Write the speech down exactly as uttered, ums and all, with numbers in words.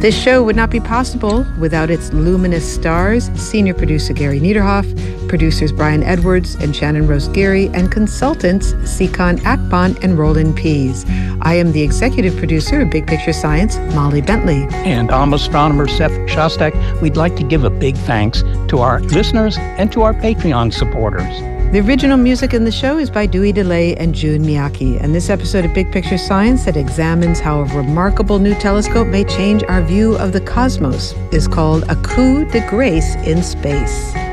This show would not be possible without its luminous stars, senior producer Gary Niederhoff, producers Brian Edwards and Shannon Rose Geary, and consultants Sikon Akbon and Roland Pease. I am the executive producer of Big Picture Science, Molly Bentley. And I'm astronomer Seth Shostak. We'd like to give a big thanks to our listeners and to our Patreon supporters. The original music in the show is by Dewey DeLay and June Miyake, and this episode of Big Picture Science that examines how a remarkable new telescope may change our view of the cosmos is called A Coup de Grace in Space.